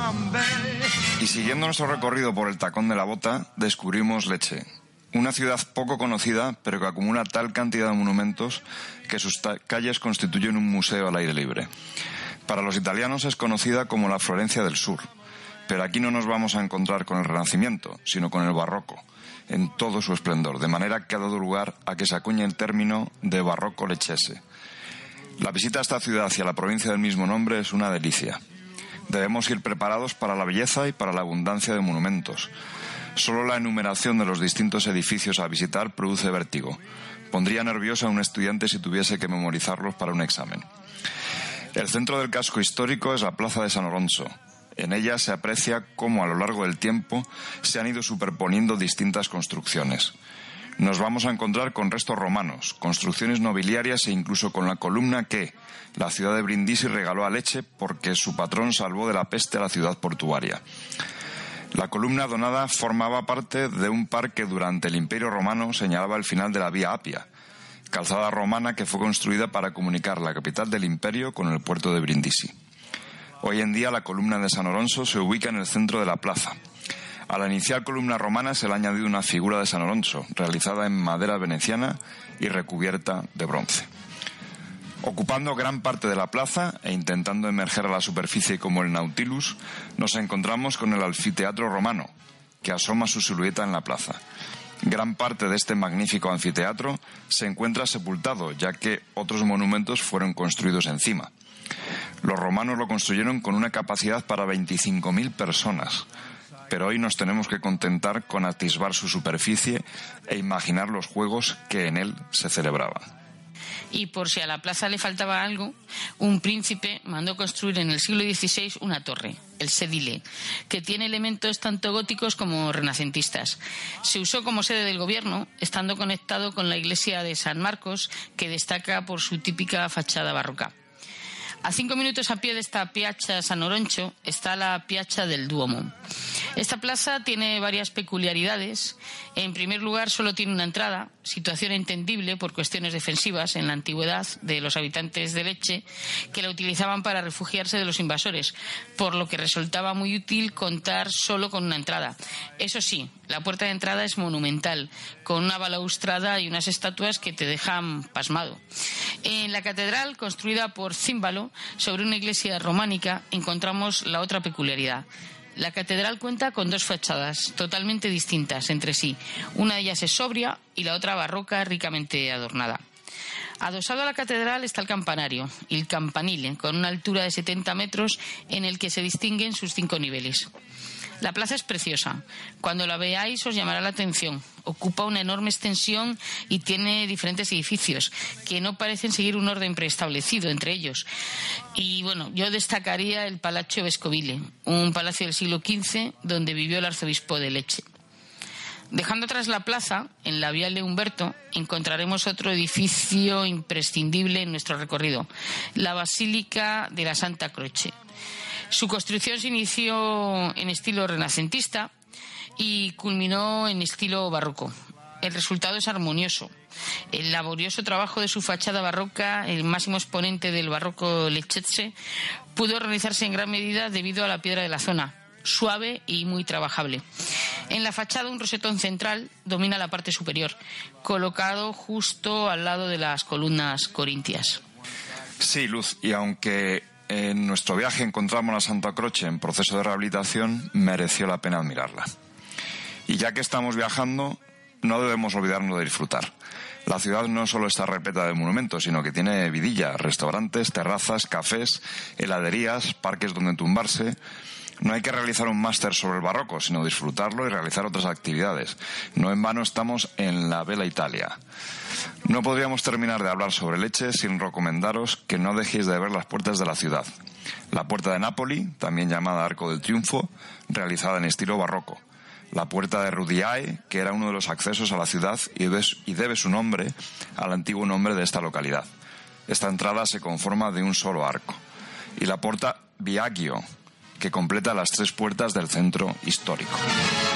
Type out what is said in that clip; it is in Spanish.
Y siguiendo nuestro recorrido por el Tacón de la Bota, descubrimos Lecce, una ciudad poco conocida, pero que acumula tal cantidad de monumentos que sus calles constituyen un museo al aire libre. Para los italianos es conocida como la Florencia del Sur, pero aquí no nos vamos a encontrar con el Renacimiento, sino con el Barroco, en todo su esplendor, de manera que ha dado lugar a que se acuñe el término de barroco leccese. La visita a esta ciudad y a la provincia del mismo nombre es una delicia. Debemos ir preparados para la belleza y para la abundancia de monumentos. Solo la enumeración de los distintos edificios a visitar produce vértigo. Pondría nervioso a un estudiante si tuviese que memorizarlos para un examen. El centro del casco histórico es la Plaza de San Oronzo. En ella se aprecia cómo a lo largo del tiempo se han ido superponiendo distintas construcciones. Nos vamos a encontrar con restos romanos, construcciones nobiliarias e incluso con la columna que la ciudad de Brindisi regaló a Lecce porque su patrón salvó de la peste a la ciudad portuaria. La columna donada formaba parte de un parque durante el Imperio Romano señalaba el final de la Vía Apia, calzada romana que fue construida para comunicar la capital del imperio con el puerto de Brindisi. Hoy en día la columna de San Oronzo se ubica en el centro de la plaza. A la inicial columna romana se le ha añadido una figura de San Oronzo, realizada en madera veneciana y recubierta de bronce. Ocupando gran parte de la plaza e intentando emerger a la superficie como el Nautilus, nos encontramos con el anfiteatro romano, que asoma su silueta en la plaza. Gran parte de este magnífico anfiteatro se encuentra sepultado, ya que otros monumentos fueron construidos encima. Los romanos lo construyeron con una capacidad para 25.000 personas, pero hoy nos tenemos que contentar con atisbar su superficie e imaginar los juegos que en él se celebraban. Y por si a la plaza le faltaba algo, un príncipe mandó construir en el siglo XVI una torre, el Sedile, que tiene elementos tanto góticos como renacentistas. Se usó como sede del gobierno, estando conectado con la iglesia de San Marcos, que destaca por su típica fachada barroca. A 5 minutos a pie de esta Piazza San Oronzo está la Piazza del Duomo. Esta plaza tiene varias peculiaridades. En primer lugar, solo tiene una entrada, situación entendible por cuestiones defensivas en la antigüedad de los habitantes de Lecce, que la utilizaban para refugiarse de los invasores, por lo que resultaba muy útil contar solo con una entrada. Eso sí, la puerta de entrada es monumental, con una balaustrada y unas estatuas que te dejan pasmado. En la catedral, construida por Címbalo, sobre una iglesia románica, encontramos la otra peculiaridad. La catedral cuenta con dos fachadas totalmente distintas entre sí. Una de ellas es sobria y la otra barroca, ricamente adornada. Adosado a la catedral está el campanario, el campanile, con una altura de 70 metros en el que se distinguen sus 5 niveles. La plaza es preciosa. Cuando la veáis os llamará la atención. Ocupa una enorme extensión y tiene diferentes edificios que no parecen seguir un orden preestablecido entre ellos. Y bueno, yo destacaría el Palazzo Vescovile, un palacio del siglo XV donde vivió el arzobispo de Lecce. Dejando atrás la plaza, en la Viale Umberto, encontraremos otro edificio imprescindible en nuestro recorrido, la Basílica de la Santa Croce. Su construcción se inició en estilo renacentista y culminó en estilo barroco. El resultado es armonioso. El laborioso trabajo de su fachada barroca, el máximo exponente del barroco leccese, pudo realizarse en gran medida debido a la piedra de la zona, suave y muy trabajable. En la fachada un rosetón central domina la parte superior, colocado justo al lado de las columnas corintias. Sí, Luz, y aunque en nuestro viaje encontramos la Santa Croce en proceso de rehabilitación, mereció la pena admirarla. Y ya que estamos viajando, no debemos olvidarnos de disfrutar. La ciudad no solo está repleta de monumentos, sino que tiene vidilla, restaurantes, terrazas, cafés, heladerías, parques donde tumbarse. No hay que realizar un máster sobre el barroco, sino disfrutarlo y realizar otras actividades. No en vano estamos en la Bella Italia. No podríamos terminar de hablar sobre Lecce sin recomendaros que no dejéis de ver las puertas de la ciudad. La puerta de Nápoli, también llamada Arco del Triunfo, realizada en estilo barroco. La puerta de Rudiae, que era uno de los accesos a la ciudad y debe su nombre al antiguo nombre de esta localidad. Esta entrada se conforma de un solo arco. Y la puerta Biagio, que completa las 3 puertas del centro histórico.